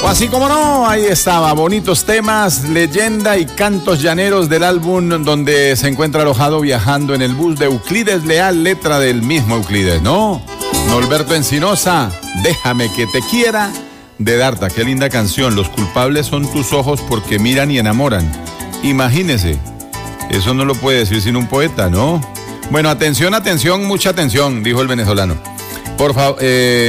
O así como no, ahí estaba, bonitos temas, leyenda y cantos llaneros del álbum donde se encuentra alojado viajando en el bus de Euclides Leal, letra del mismo Euclides, ¿no? Norberto Encinosa, Déjame que te quiera, de Darta, qué linda canción. Los culpables son tus ojos porque miran y enamoran. Imagínese, eso no lo puede decir sin un poeta, ¿no? Bueno, atención, atención, mucha atención, dijo el venezolano. Por favor,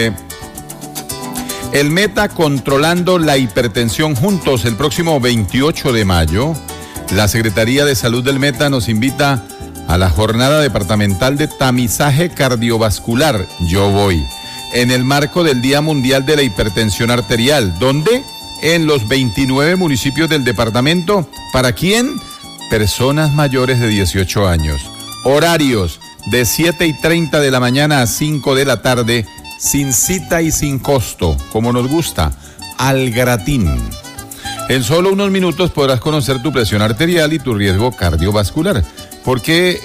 el Meta controlando la hipertensión juntos el próximo 28 de mayo. La Secretaría de Salud del Meta nos invita a la jornada departamental de tamizaje cardiovascular. Yo voy. En el marco del Día Mundial de la Hipertensión Arterial. ¿Dónde? En los 29 municipios del departamento. ¿Para quién? Personas mayores de 18 años. Horarios de 7:30 de la mañana a 5 de la tarde. Sin cita y sin costo, como nos gusta, al gratín. En solo unos minutos podrás conocer tu presión arterial y tu riesgo cardiovascular. ¿Por qué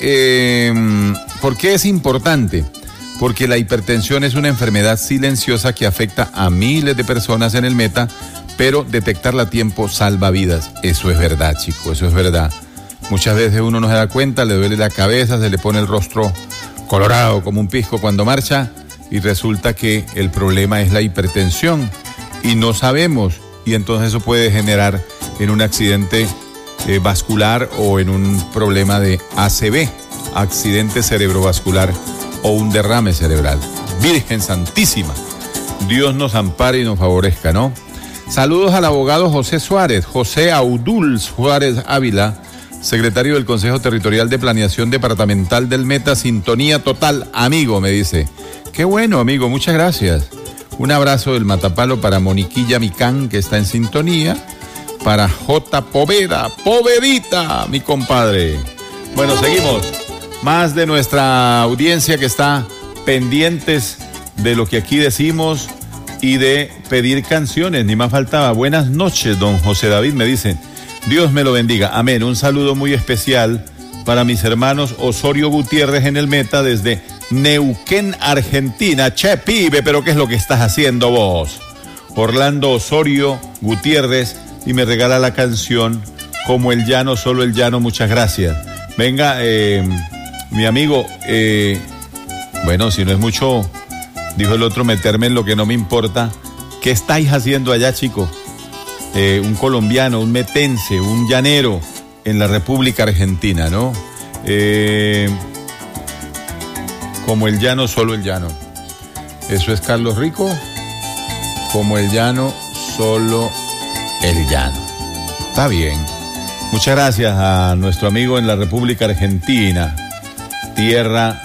es importante? Porque la hipertensión es una enfermedad silenciosa que afecta a miles de personas en el Meta, pero detectarla a tiempo salva vidas. Eso es verdad, chico, eso es verdad. Muchas veces uno no se da cuenta, le duele la cabeza, se le pone el rostro colorado como un pisco cuando marcha, y resulta que el problema es la hipertensión y no sabemos, y entonces eso puede generar en un accidente vascular o en un problema de ACV, accidente cerebrovascular, o un derrame cerebral. Virgen Santísima, Dios nos ampare y nos favorezca, ¿no? Saludos al abogado José Suárez, José Audul Suárez Ávila, secretario del Consejo Territorial de Planeación Departamental del Meta. Sintonía total, amigo, me dice. Qué bueno, amigo, muchas gracias. Un abrazo del Matapalo para Moniquilla Micán, que está en sintonía. Para J. Poveda, Povedita, mi compadre. Bueno, seguimos. Más de nuestra audiencia que está pendientes de lo que aquí decimos y de pedir canciones. Ni más faltaba. Buenas noches, don José David, me dice. Dios me lo bendiga. Amén. Un saludo muy especial para mis hermanos Osorio Gutiérrez en el Meta desde Neuquén, Argentina. Che, pibe, pero ¿qué es lo que estás haciendo vos? Orlando Osorio Gutiérrez, y me regala la canción Como el Llano, Solo el Llano. Muchas gracias. Venga, mi amigo, bueno, si no es mucho, dijo el otro, meterme en lo que no me importa. ¿Qué estáis haciendo allá, chico? Un colombiano, un metense, un llanero en la República Argentina, ¿no? Como el llano, solo el llano. Eso es Carlos Rico. Como el llano, solo el llano. Está bien. Muchas gracias a nuestro amigo en la República Argentina, tierra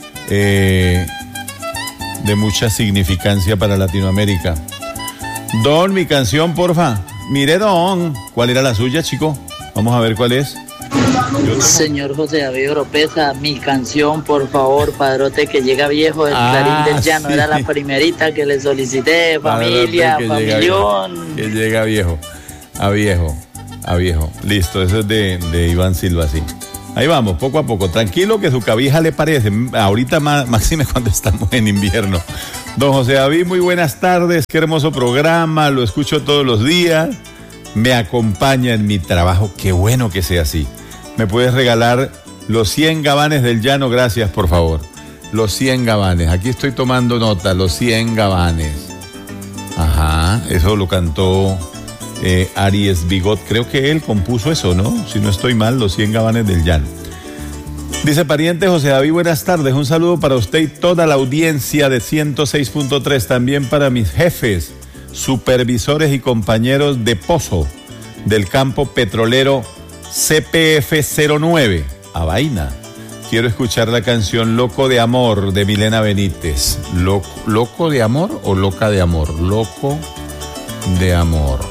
de mucha significancia para Latinoamérica. Don, mi canción, porfa. Mire, don, ¿cuál era la suya, chico? Vamos a ver cuál es. Señor José David Oropesa, mi canción, por favor, Padrote que llega viejo, del Clarín del Llano, sí. Era la primerita que le solicité, familia, familión. Que llega viejo, a viejo. Listo, eso es de Iván Silva, sí. Ahí vamos, poco a poco, tranquilo que su cabija le parece. Ahorita máxime cuando estamos en invierno. Don José David, muy buenas tardes, qué hermoso programa, lo escucho todos los días, me acompaña en mi trabajo, qué bueno que sea así. ¿Me puedes regalar los 100 gabanes del llano? Gracias, por favor. Los 100 gabanes, aquí estoy tomando nota, los 100 gabanes. Ajá, eso lo cantó Aries Bigot, creo que él compuso eso, ¿no? Si no estoy mal, los 100 gabanes del llano. Dice pariente José David, buenas tardes, un saludo para usted y toda la audiencia de 106.3, también para mis jefes, supervisores y compañeros de pozo del campo petrolero CPF-09, a vaina. Quiero escuchar la canción Loco de Amor de Milena Benítez. ¿Loco de amor o loca de amor? Loco de amor.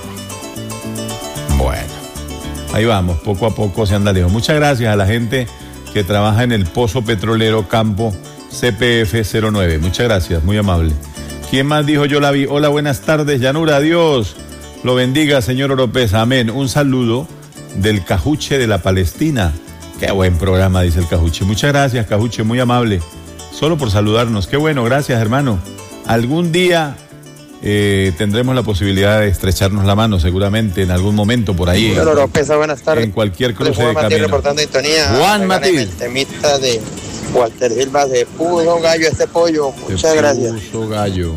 Bueno, ahí vamos, poco a poco se anda lejos. Muchas gracias a la gente que trabaja en el pozo petrolero campo CPF-09. Muchas gracias, muy amable. ¿Quién más dijo? Yo la vi. Hola, buenas tardes, Llanura, Dios lo bendiga, señor Oropesa, amén. Un saludo del Cajuche de la Palestina. Qué buen programa, dice el Cajuche. Muchas gracias, Cajuche, muy amable. Solo por saludarnos. Qué bueno, gracias, hermano. Algún día tendremos la posibilidad de estrecharnos la mano seguramente en algún momento por ahí. Señor Oropesa, buenas tardes. En cualquier cruce Juan de Matiz camino. reportando sintonía. Juan Matiz. El temita de Walter Silva de pudo gallo este pollo. Muchas gracias. Puso gallo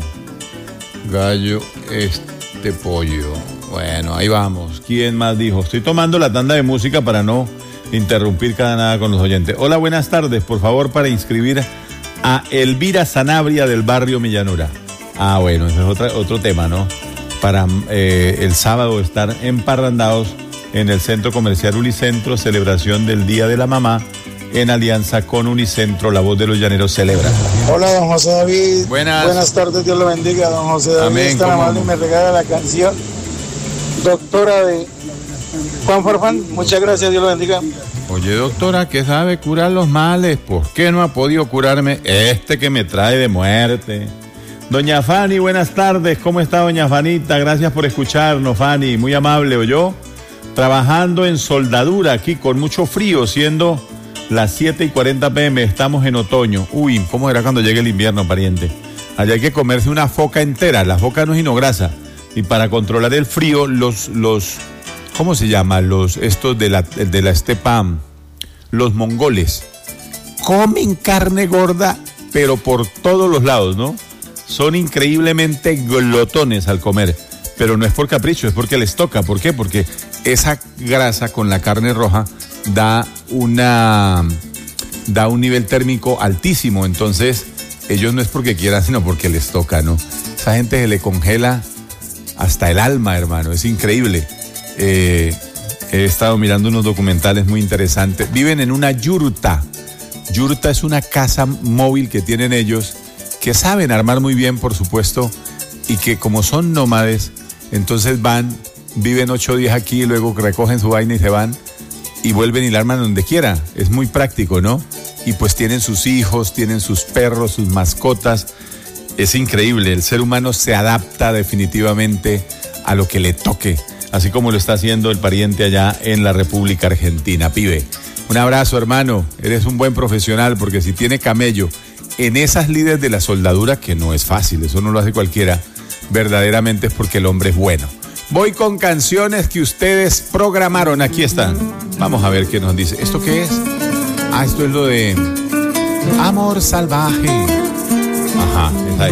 este pollo. Bueno, ahí vamos. ¿Quién más dijo? Estoy tomando la tanda de música para no interrumpir cada nada con los oyentes. Hola, buenas tardes. Por favor, para inscribir a Elvira Sanabria del barrio Millanura. Ah, bueno, ese es otro tema, ¿no? Para el sábado estar emparrandados en el Centro Comercial Unicentro, celebración del Día de la Mamá, en alianza con Unicentro, La Voz de los Llaneros celebra. Hola, don José David. Buenas tardes, Dios lo bendiga, don José David. Amén, Es tan amable y me regala la canción Doctora de Juan Farfán. Muchas gracias, Dios lo bendiga. Oye, doctora, ¿qué sabe curar los males? ¿Por qué no ha podido curarme este que me trae de muerte? Doña Fanny, buenas tardes. ¿Cómo está doña Fanita? Gracias por escucharnos, Fanny. Muy amable, ¿oyó? Trabajando en soldadura aquí con mucho frío, siendo las 7:40 p.m. Estamos en otoño. Uy, ¿cómo será cuando llegue el invierno, pariente? Allá hay que comerse una foca entera. La foca no es hinograsa. Y para controlar el frío, los ¿cómo se llama? Estos de la estepa, los mongoles, comen carne gorda, pero por todos los lados, ¿no? Son increíblemente glotones al comer, pero no es por capricho, es porque les toca. ¿Por qué? Porque esa grasa con la carne roja da un nivel térmico altísimo, entonces ellos no es porque quieran, sino porque les toca, ¿no? Esa gente se le congela hasta el alma, hermano, es increíble. He estado mirando unos documentales muy interesantes. Viven en una yurta. Yurta es una casa móvil que tienen ellos, que saben armar muy bien, por supuesto, y que como son nómades, entonces viven 8 días aquí, luego recogen su vaina y se van, y vuelven y la arman donde quiera. Es muy práctico, ¿no? Y pues tienen sus hijos, tienen sus perros, sus mascotas. Es increíble, el ser humano se adapta definitivamente a lo que le toque, así como lo está haciendo el pariente allá en la República Argentina. Pibe, un abrazo, hermano, eres un buen profesional, porque si tiene camello en esas lides de la soldadura, que no es fácil, eso no lo hace cualquiera, verdaderamente es porque el hombre es bueno. Voy con canciones que ustedes programaron, aquí están. Vamos a ver qué nos dice. ¿Esto qué es? Ah, esto es lo de Amor Salvaje. Ajá, es ahí.